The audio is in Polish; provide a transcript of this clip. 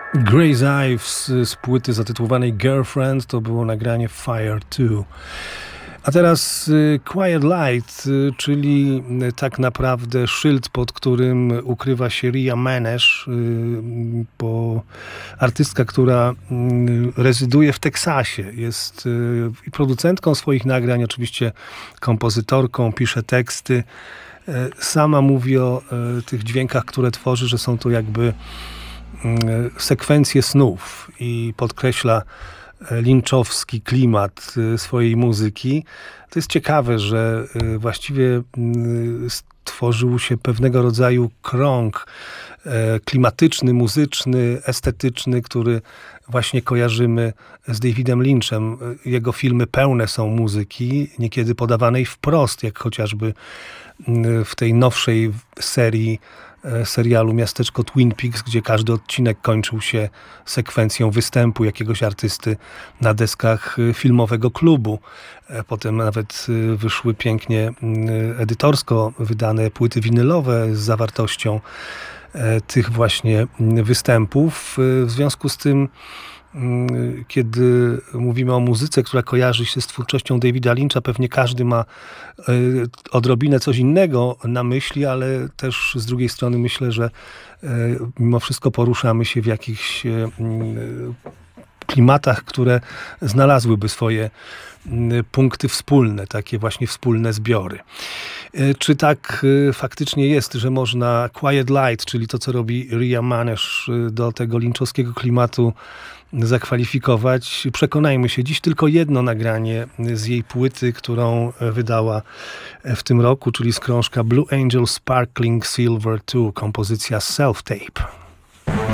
Grey's Ives z płyty zatytułowanej Girlfriend to było nagranie Fire 2. A teraz Quiet Light, czyli tak naprawdę szyld, pod którym ukrywa się Ria Menez, artystka, która rezyduje w Teksasie. Jest i producentką swoich nagrań, oczywiście kompozytorką, pisze teksty. Sama mówi o tych dźwiękach, które tworzy, że są to jakby sekwencje snów i podkreśla lynchowski klimat swojej muzyki. To jest ciekawe, że właściwie stworzył się pewnego rodzaju krąg klimatyczny, muzyczny, estetyczny, który właśnie kojarzymy z Davidem Lynchem. Jego filmy pełne są muzyki, niekiedy podawanej wprost, jak chociażby w tej nowszej serii serialu Miasteczko Twin Peaks, gdzie każdy odcinek kończył się sekwencją występu jakiegoś artysty na deskach filmowego klubu. Potem nawet wyszły pięknie edytorsko wydane płyty winylowe z zawartością tych właśnie występów. W związku z tym, kiedy mówimy o muzyce, która kojarzy się z twórczością Davida Lyncha, pewnie każdy ma odrobinę coś innego na myśli, ale też z drugiej strony myślę, że mimo wszystko poruszamy się w jakichś klimatach, które znalazłyby swoje punkty wspólne, takie właśnie wspólne zbiory. Czy tak faktycznie jest, że można Quiet Light, czyli to, co robi Ria Menez, do tego lynchowskiego klimatu zakwalifikować? Przekonajmy się, dziś tylko jedno nagranie z jej płyty, którą wydała w tym roku, czyli z krążka Blue Angel Sparkling Silver 2, kompozycja Self Tape.